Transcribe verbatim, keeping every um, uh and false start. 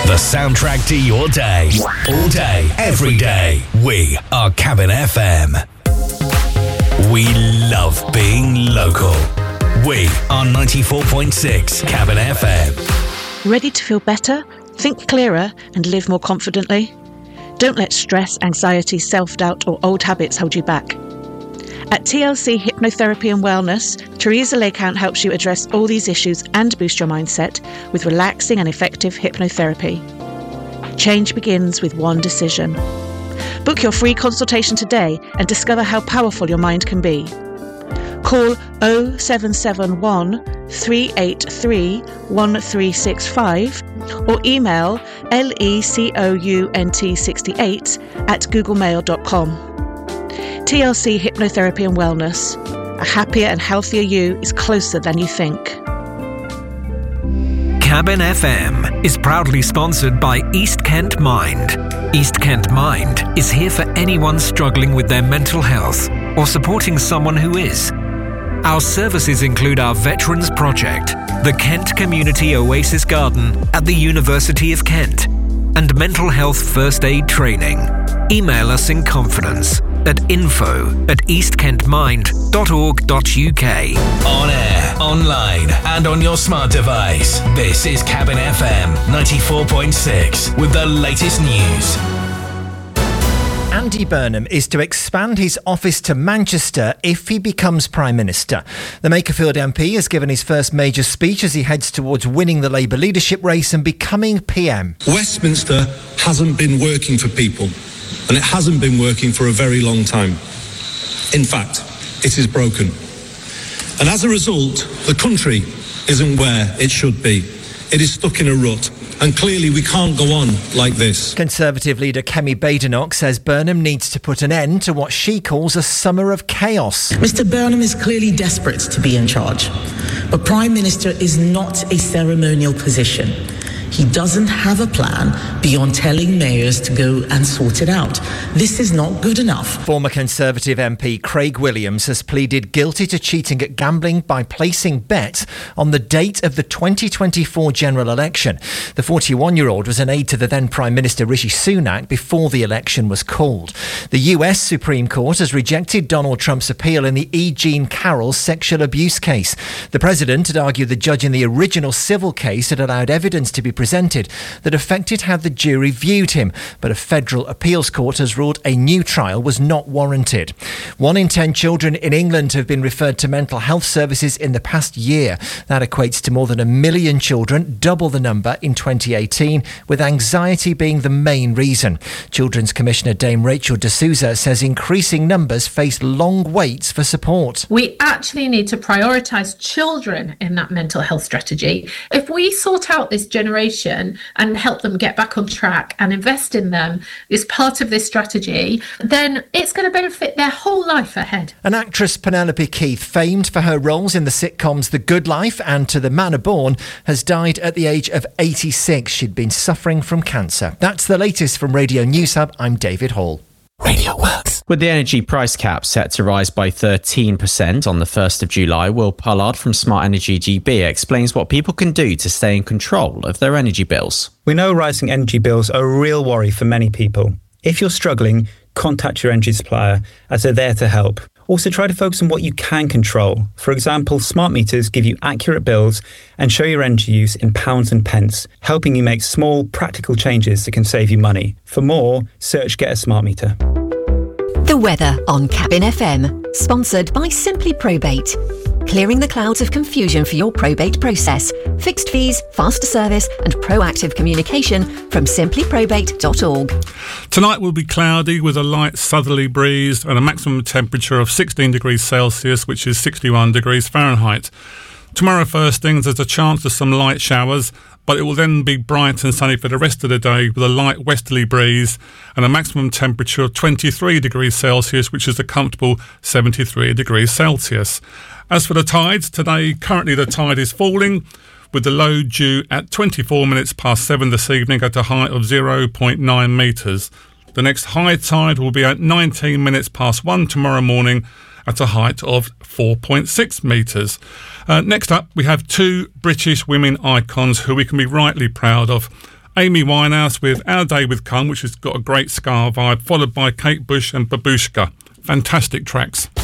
The soundtrack to your day. All day, every day. We are Cabin F M. We love being local. We are ninety-four point six Cabin F M. Ready to feel better, think clearer and live more confidently? Don't let stress, anxiety, self-doubt or old habits hold you back. At T L C Hypnotherapy and Wellness, Teresa Laycount helps you address all these issues and boost your mindset with relaxing and effective hypnotherapy. Change begins with one decision. Book your free consultation today and discover how powerful your mind can be. Call oh seven seven one, three eight three, one three six five or email lecount sixty-eight at googlemail dot com. T L C Hypnotherapy and Wellness. A happier and healthier you is closer than you think. Cabin F M is proudly sponsored by East Kent Mind. East Kent Mind is here for anyone struggling with their mental health or supporting someone who is. Our services include our Veterans Project, the Kent Community Oasis Garden at the University of Kent, and mental health first aid training. Email us in confidence at info at eastkentmind dot org dot uk. On air, online and on your smart device. This is Cabin F M ninety-four point six with the latest news. Andy Burnham is to expand his office to Manchester if he becomes Prime Minister. The Makerfield M P has given his first major speech as he heads towards winning the Labour leadership race and becoming P M. Westminster hasn't been working for people, and it hasn't been working for a very long time. In fact, it is broken. And as a result, the country isn't where it should be. It is stuck in a rut. And clearly we can't go on like this. Conservative leader Kemi Badenoch says Burnham needs to put an end to what she calls a summer of chaos. Mister Burnham is clearly desperate to be in charge. But Prime Minister is not a ceremonial position. He doesn't have a plan beyond telling mayors to go and sort it out. This is not good enough. Former Conservative M P Craig Williams has pleaded guilty to cheating at gambling by placing bets on the date of the twenty twenty-four general election. The forty-one-year-old was an aide to the then Prime Minister Rishi Sunak before the election was called. The U S Supreme Court has rejected Donald Trump's appeal in the E. Jean Carroll sexual abuse case. The president had argued the judge in the original civil case had allowed evidence to be presented that affected how the jury viewed him, but a federal appeals court has ruled a new trial was not warranted. One in ten children in England have been referred to mental health services in the past year. That equates to more than a million children, double the number in twenty eighteen, with anxiety being the main reason. Children's Commissioner Dame Rachel D'Souza says increasing numbers face long waits for support. We actually need to prioritise children in that mental health strategy. If we sort out this generation and help them get back on track and invest in them as part of this strategy, then it's going to benefit their whole life ahead. An actress, Penelope Keith, famed for her roles in the sitcoms The Good Life and To the Manor Born, has died at the age of eighty-six. She'd been suffering from cancer. That's the latest from Radio News Hub. I'm David Hall. Radio Works. With the energy price cap set to rise by thirteen percent on the first of July, Will Pollard from Smart Energy G B explains what people can do to stay in control of their energy bills. We know rising energy bills are a real worry for many people. If you're struggling, contact your energy supplier as they're there to help. Also, try to focus on what you can control. For example, smart meters give you accurate bills and show your energy use in pounds and pence, helping you make small, practical changes that can save you money. For more, search Get a Smart Meter. The weather on Cabin F M, sponsored by Simply Probate. Clearing the clouds of confusion for your probate process. Fixed fees, faster service and proactive communication from simply probate dot org. Tonight will be cloudy with a light southerly breeze and a maximum temperature of sixteen degrees Celsius, which is sixty-one degrees Fahrenheit. Tomorrow first things, there's a chance of some light showers, but it will then be bright and sunny for the rest of the day with a light westerly breeze and a maximum temperature of twenty-three degrees Celsius, which is a comfortable seventy-three degrees Celsius. As for the tides, today currently the tide is falling, with the low due at twenty-four minutes past seven this evening at a height of zero point nine metres. The next high tide will be at nineteen minutes past one tomorrow morning at a height of four point six metres. Uh, next up, we have two British women icons who we can be rightly proud of. Amy Winehouse with Our Day With Come, which has got a great ska vibe, followed by Kate Bush and Babushka. Fantastic tracks.